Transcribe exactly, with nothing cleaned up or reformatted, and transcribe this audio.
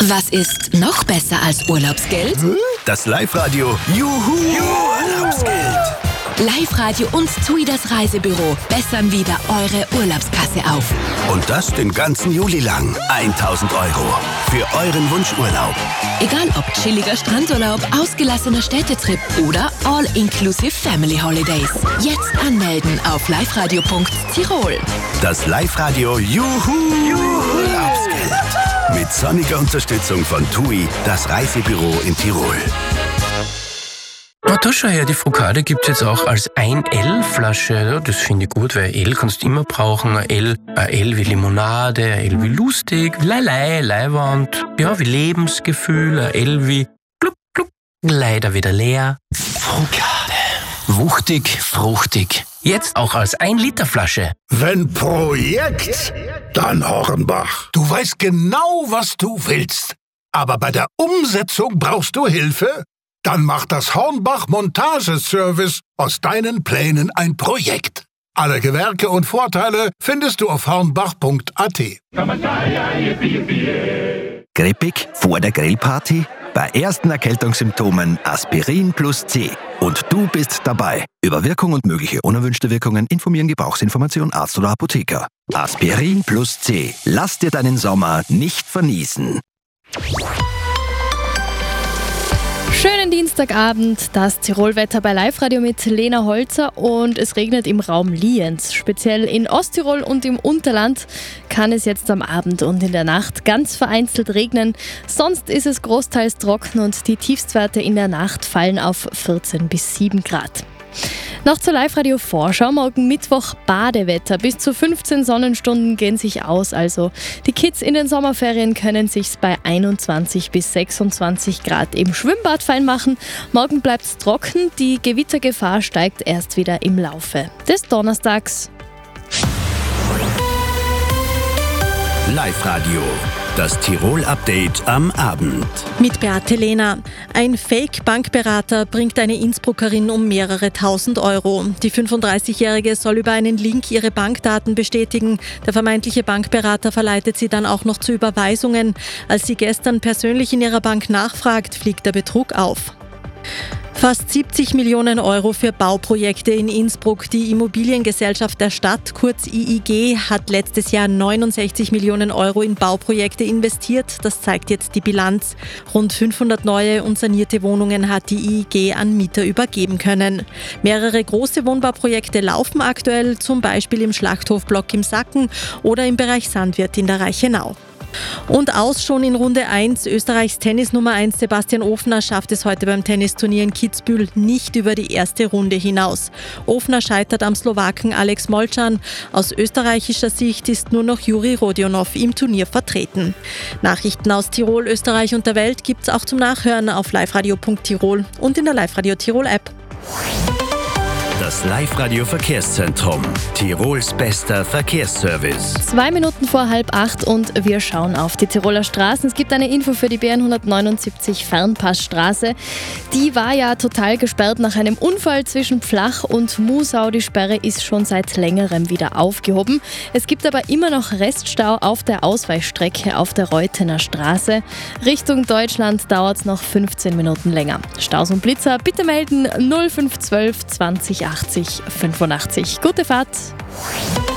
Was ist noch besser als Urlaubsgeld? Das Live-Radio Juhu Urlaubsgeld. Live-Radio und TUI, das Reisebüro, bessern wieder eure Urlaubskasse auf. Und das den ganzen Juli lang. tausend Euro für euren Wunschurlaub. Egal ob chilliger Strandurlaub, ausgelassener Städtetrip oder All-Inclusive Family Holidays. Jetzt anmelden auf liveradio punkt tirol. Das Live-Radio Juhu Urlaubsgeld. Mit sonniger Unterstützung von TUI, das Reisebüro in Tirol. Oh, da schau her, die Focaccia gibt es jetzt auch als ein L-Flasche. Ja, das finde ich gut, weil L kannst du immer brauchen. Ein L, ein L wie Limonade, ein L wie lustig, Leilei, Leiwand, ja, wie Lebensgefühl, ein L wie gluck, gluck, leider wieder leer. Focaccia. Wuchtig, fruchtig. Jetzt auch als ein Liter Flasche. Wenn Projekt, dann Hornbach. Du weißt genau, was du willst. Aber bei der Umsetzung brauchst du Hilfe? Dann macht das Hornbach Montageservice aus deinen Plänen ein Projekt. Alle Gewerke und Vorteile findest du auf hornbach punkt a t. Grippig vor der Grillparty? Bei ersten Erkältungssymptomen Aspirin plus C. Und du bist dabei. Über Wirkung und mögliche unerwünschte Wirkungen informieren Gebrauchsinformation Arzt oder Apotheker. Aspirin plus C. Lass dir deinen Sommer nicht verniesen. Schönen Dienstagabend, das Tirolwetter bei Live-Radio mit Lena Holzer und es regnet im Raum Lienz. Speziell in Osttirol und im Unterland kann es jetzt am Abend und in der Nacht ganz vereinzelt regnen. Sonst ist es großteils trocken und die Tiefstwerte in der Nacht fallen auf vierzehn bis sieben Grad. Noch zur Live-Radio-Vorschau. Morgen Mittwoch Badewetter. Bis zu fünfzehn Sonnenstunden gehen sich aus. Also die Kids in den Sommerferien können sich's bei einundzwanzig bis sechsundzwanzig Grad im Schwimmbad fein machen. Morgen bleibt's trocken. Die Gewittergefahr steigt erst wieder im Laufe des Donnerstags. Live-Radio, das Tirol-Update am Abend. Mit Beate Lehner. Ein Fake-Bankberater bringt eine Innsbruckerin um mehrere tausend Euro. Die fünfunddreißigjährige soll über einen Link ihre Bankdaten bestätigen. Der vermeintliche Bankberater verleitet sie dann auch noch zu Überweisungen. Als sie gestern persönlich in ihrer Bank nachfragt, fliegt der Betrug auf. Fast siebzig Millionen Euro für Bauprojekte in Innsbruck. Die Immobiliengesellschaft der Stadt, kurz I I G, hat letztes Jahr neunundsechzig Millionen Euro in Bauprojekte investiert. Das zeigt jetzt die Bilanz. Rund fünfhundert neue und sanierte Wohnungen hat die I I G an Mieter übergeben können. Mehrere große Wohnbauprojekte laufen aktuell, zum Beispiel im Schlachthofblock im Sacken oder im Bereich Sandwirt in der Reichenau. Und aus schon in Runde eins. Österreichs Tennis Nummer eins Sebastian Ofner schafft es heute beim Tennisturnier in Kitzbühel nicht über die erste Runde hinaus. Ofner scheitert am Slowaken Alex Molcan. Aus österreichischer Sicht ist nur noch Juri Rodionov im Turnier vertreten. Nachrichten aus Tirol, Österreich und der Welt gibt's auch zum Nachhören auf liveradio punkt tirol und in der Live-Radio Tirol App. Das Live-Radio Verkehrszentrum. Tirols bester Verkehrsservice. Zwei Minuten vor halb acht und wir schauen auf die Tiroler Straßen. Es gibt eine Info für die B N hundertneunundsiebzig Fernpassstraße. Die war ja total gesperrt nach einem Unfall zwischen Pflach und Musau. Die Sperre ist schon seit längerem wieder aufgehoben. Es gibt aber immer noch Reststau auf der Ausweichstrecke auf der Reuthener Straße. Richtung Deutschland dauert es noch fünfzehn Minuten länger. Staus und Blitzer bitte melden null fünf zwölf zwanzig achtzig fünfundachtzig. Gute Fahrt!